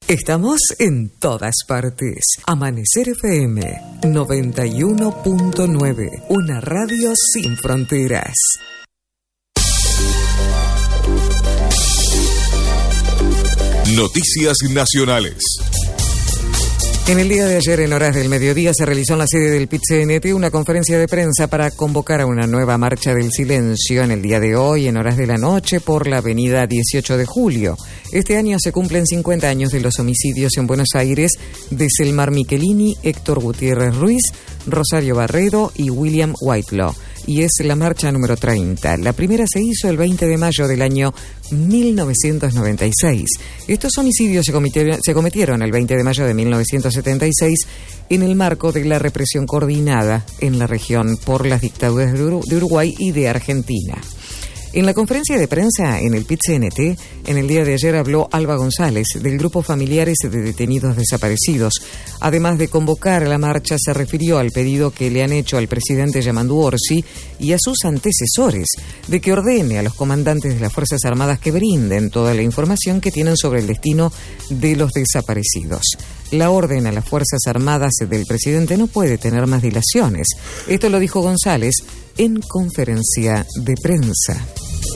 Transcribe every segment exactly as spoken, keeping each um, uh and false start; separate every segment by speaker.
Speaker 1: Estamos en todas partes. Amanecer F M noventa y uno punto nueve, una radio sin fronteras.
Speaker 2: Noticias nacionales.
Speaker 1: En el día de ayer, en horas del mediodía, se realizó en la sede del P I T C N T una conferencia de prensa para convocar a una nueva marcha del silencio en el día de hoy, en horas de la noche, por la avenida dieciocho de julio. Este año se cumplen cincuenta años de los homicidios en Buenos Aires de Selmar Michelini, Héctor Gutiérrez Ruiz, Rosario Barredo y William Whitelaw. Y es la marcha número treinta. La primera se hizo el veinte de mayo del año mil novecientos noventa y seis. Estos homicidios se cometieron, se cometieron el veinte de mayo de mil novecientos setenta y seis en el marco de la represión coordinada en la región por las dictaduras de Uruguay y de Argentina. En la conferencia de prensa en el P I T C N T, en el día de ayer habló Alba González, del Grupo Familiares de Detenidos Desaparecidos. Además de convocar a la marcha, se refirió al pedido que le han hecho al presidente Yamandu Orsi y a sus antecesores de que ordene a los comandantes de las Fuerzas Armadas que brinden toda la información que tienen sobre el destino de los desaparecidos. La orden a las Fuerzas Armadas del presidente no puede tener más dilaciones. Esto lo dijo González en conferencia de prensa.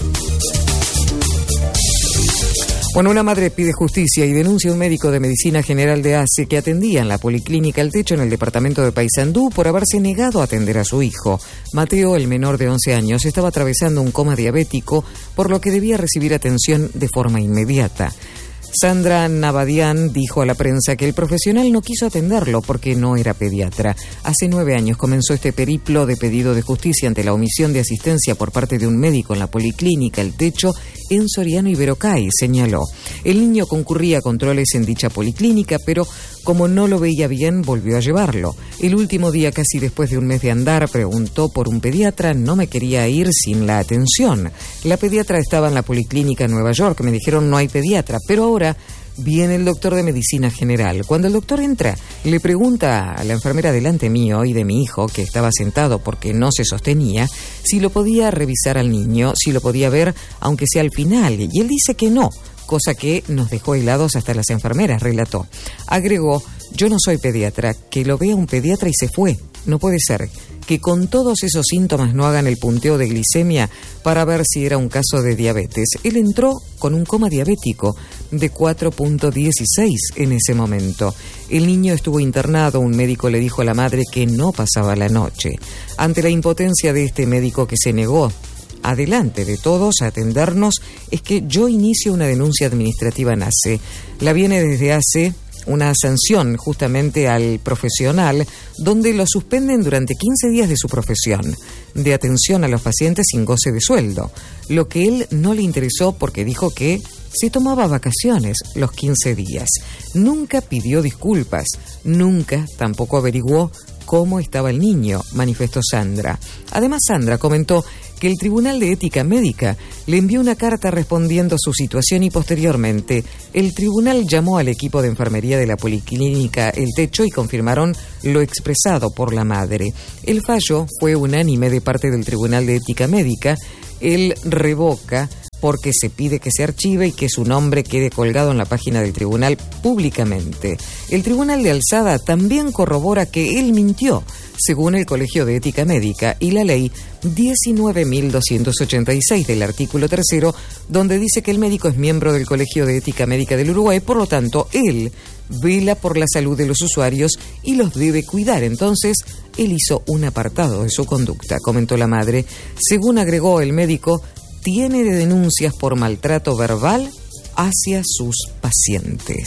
Speaker 1: Bueno, una madre pide justicia y denuncia a un médico de Medicina General de A C E que atendía en la Policlínica El Techo en el departamento de Paysandú por haberse negado a atender a su hijo. Mateo, el menor de once años, estaba atravesando un coma diabético, por lo que debía recibir atención de forma inmediata. Sandra Navadian dijo a la prensa que el profesional no quiso atenderlo porque no era pediatra. Hace nueve años comenzó este periplo de pedido de justicia ante la omisión de asistencia por parte de un médico en la Policlínica El Techo en Soriano y Verocay, señaló. El niño concurría a controles en dicha policlínica, pero como no lo veía bien, volvió a llevarlo. El último día, casi después de un mes de andar, preguntó por un pediatra, no me quería ir sin la atención. La pediatra estaba en la Policlínica en Nueva York, me dijeron no hay pediatra, pero ahora viene el doctor de Medicina General. Cuando el doctor entra, le pregunta a la enfermera delante mío y de mi hijo, que estaba sentado porque no se sostenía, si lo podía revisar al niño, si lo podía ver, aunque sea al final, y él dice que no, cosa que nos dejó helados hasta las enfermeras, relató. Agregó, yo no soy pediatra, que lo vea un pediatra y se fue. No puede ser que con todos esos síntomas no hagan el punteo de glicemia para ver si era un caso de diabetes. Él entró con un coma diabético de cuatro punto dieciséis en ese momento. El niño estuvo internado, un médico le dijo a la madre que no pasaba la noche. Ante la impotencia de este médico que se negó adelante de todos a atendernos, es que yo inicio una denuncia administrativa en A C E. La viene desde A C E una sanción justamente al profesional donde lo suspenden durante quince días de su profesión, de atención a los pacientes sin goce de sueldo, lo que él no le interesó porque dijo que se tomaba vacaciones los quince días. Nunca pidió disculpas, nunca tampoco averiguó cómo estaba el niño, manifestó Sandra. Además, Sandra comentó que el Tribunal de Ética Médica le envió una carta respondiendo su situación y posteriormente el tribunal llamó al equipo de enfermería de la Policlínica El Techo y confirmaron lo expresado por la madre. El fallo fue unánime de parte del Tribunal de Ética Médica. Él revoca porque se pide que se archive y que su nombre quede colgado en la página del tribunal públicamente. El Tribunal de Alzada también corrobora que él mintió, según el Colegio de Ética Médica y la ley diecinueve mil doscientos ochenta y seis del artículo tercero, donde dice que el médico es miembro del Colegio de Ética Médica del Uruguay, por lo tanto, él vela por la salud de los usuarios y los debe cuidar. Entonces, él hizo un apartado de su conducta, comentó la madre. Según agregó el médico, tiene denuncias por maltrato verbal hacia sus pacientes.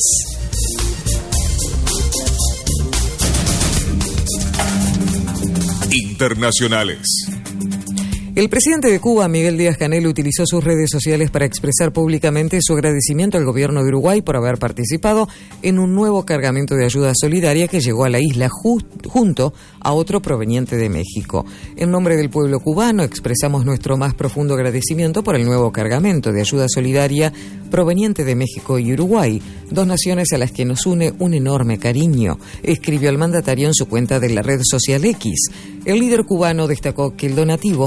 Speaker 2: Internacionales.
Speaker 1: El presidente de Cuba, Miguel Díaz-Canel, utilizó sus redes sociales para expresar públicamente su agradecimiento al gobierno de Uruguay por haber participado en un nuevo cargamento de ayuda solidaria que llegó a la isla ju- junto a otro proveniente de México. En nombre del pueblo cubano expresamos nuestro más profundo agradecimiento por el nuevo cargamento de ayuda solidaria proveniente de México y Uruguay, dos naciones a las que nos une un enorme cariño, escribió el mandatario en su cuenta de la red social X. El líder cubano destacó que el donativo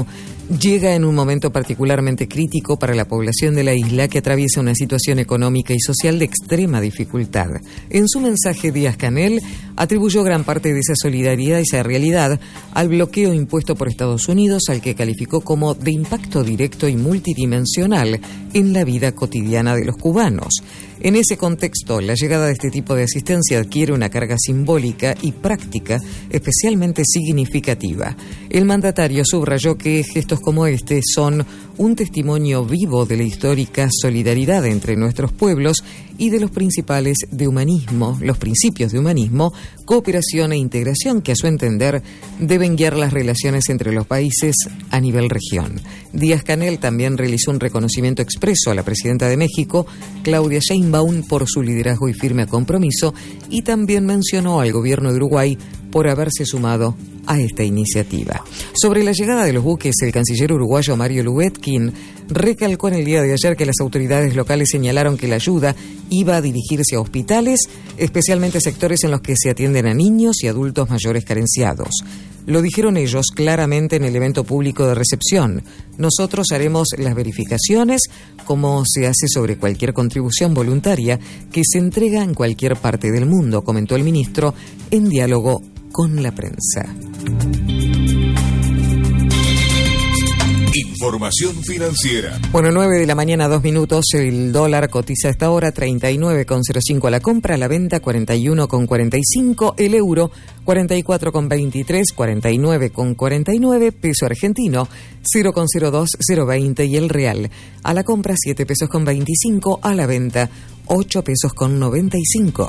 Speaker 1: llega en un momento particularmente crítico para la población de la isla, que atraviesa una situación económica y social de extrema dificultad. En su mensaje, Díaz-Canel atribuyó gran parte de esa solidaridad y esa realidad al bloqueo impuesto por Estados Unidos, al que calificó como de impacto directo y multidimensional en la vida cotidiana de los cubanos. En ese contexto, la llegada de este tipo de asistencia adquiere una carga simbólica y práctica especialmente significativa. El mandatario subrayó que gestos como este son un testimonio vivo de la histórica solidaridad entre nuestros pueblos y de los principales de humanismo, los principios de humanismo, cooperación e integración que, a su entender, deben guiar las relaciones entre los países a nivel región. Díaz-Canel también realizó un reconocimiento expreso a la presidenta de México, Claudia Sheinbaum, por su liderazgo y firme compromiso, y también mencionó al gobierno de Uruguay por haberse sumado a esta iniciativa. Sobre la llegada de los buques, el canciller uruguayo Mario Lubetkin recalcó en el día de ayer que las autoridades locales señalaron que la ayuda iba a dirigirse a hospitales, especialmente sectores en los que se atienden a niños y adultos mayores carenciados. Lo dijeron ellos claramente en el evento público de recepción. Nosotros haremos las verificaciones, como se hace sobre cualquier contribución voluntaria que se entrega en cualquier parte del mundo, comentó el ministro en diálogo con la prensa.
Speaker 2: Información financiera.
Speaker 1: Bueno, nueve de la mañana, dos minutos. El dólar cotiza a esta hora treinta y nueve con cero cinco a la compra, a la venta cuarenta y uno con cuarenta y cinco. El euro cuarenta y cuatro con veintitrés, cuarenta y nueve con cuarenta y nueve. Peso argentino cero con cero dos, cero veinte. Y el real a la compra siete pesos con veinticinco, a la venta ocho pesos con noventa y cinco.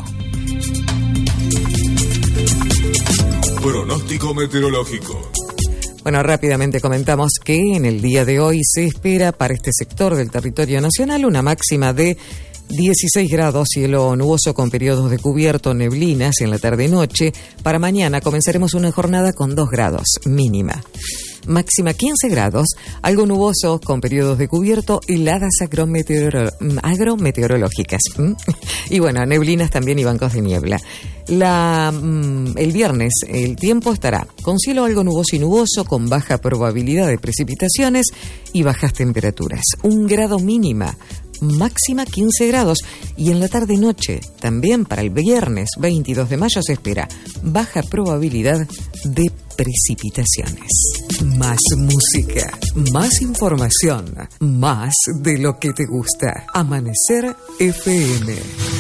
Speaker 2: Pronóstico meteorológico.
Speaker 1: Bueno, rápidamente comentamos que en el día de hoy se espera para este sector del territorio nacional una máxima de dieciséis grados, cielo nuboso con periodos de cubierto, neblinas en la tarde-noche. Para mañana comenzaremos una jornada con dos grados mínima. Máxima quince grados, algo nuboso con periodos de cubierto, heladas agrometeoro- agrometeorológicas. ¿Mm? Y bueno, neblinas también y bancos de niebla. La, mm, el viernes el tiempo estará con cielo algo nuboso y nuboso, con baja probabilidad de precipitaciones y bajas temperaturas. Un grado mínima, máxima quince grados. Y en la tarde-noche, también para el viernes veintidós de mayo, se espera baja probabilidad de precipitaciones. Más música, más información, más de lo que te gusta. Amanecer F M.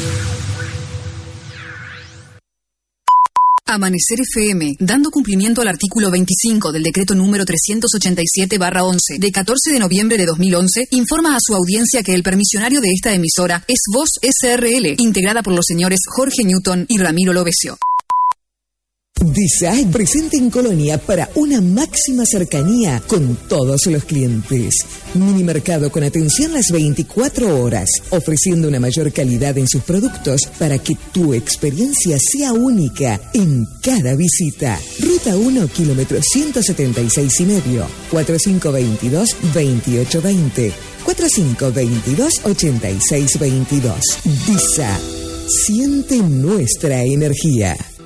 Speaker 3: Amanecer F M, dando cumplimiento al artículo veinticinco del decreto número trescientos ochenta y siete barra once de catorce de noviembre de dos mil once, informa a su audiencia que el permisionario de esta emisora es Voz S R L, integrada por los señores Jorge Newton y Ramiro Lovesio.
Speaker 4: Design presente en Colonia para una máxima cercanía con todos los clientes. Minimercado con atención las veinticuatro horas, ofreciendo una mayor calidad en sus productos para que tu experiencia sea única en cada visita. Ruta uno, kilómetro ciento setenta y seis y medio, cuatro cinco dos dos, veintiocho veinte, cuatro cinco dos dos, ochenta y seis veintidós. Disa, siente nuestra energía.